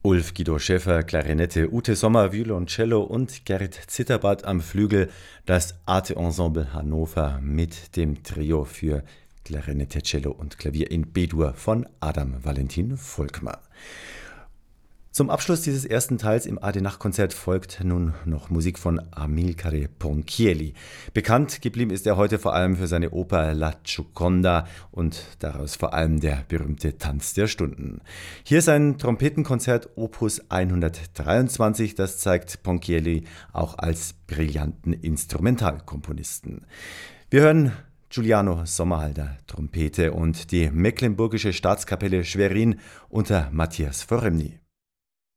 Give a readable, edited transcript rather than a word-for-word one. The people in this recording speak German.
Ulf Guido Schäfer, Klarinette, Ute Sommer, Violoncello und Gerrit Zitterbart am Flügel, das Arte Ensemble Hannover mit dem Trio für Klarinette, Cello und Klavier in B-Dur von Adam Valentin Volkmar. Zum Abschluss dieses ersten Teils im AD-Nachtkonzert folgt nun noch Musik von Amilcare Ponchielli. Bekannt geblieben ist er heute vor allem für seine Oper La Gioconda und daraus vor allem der berühmte Tanz der Stunden. Hier sein Trompetenkonzert Opus 123, das zeigt Ponchielli auch als brillanten Instrumentalkomponisten. Wir hören Giuliano Sommerhalder Trompete und die Mecklenburgische Staatskapelle Schwerin unter Matthias Foremny.